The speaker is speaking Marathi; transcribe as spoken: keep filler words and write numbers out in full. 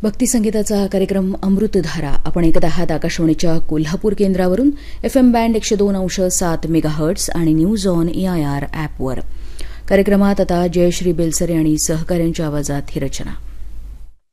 भक्ती संगीताचा हा कार्यक्रम अमृतधारा आपण ऐकत आहात आकाशवाणीच्या कोल्हापूर केंद्रावरून एफएम बँड एकशे दोन अंश सात मेगाहर्ट्स आणि न्यूज ऑन एआयआर ॲपवर. कार्यक्रमात आता जयश्री बेलसरे आणि सहकाऱ्यांच्या आवाजात ही रचना.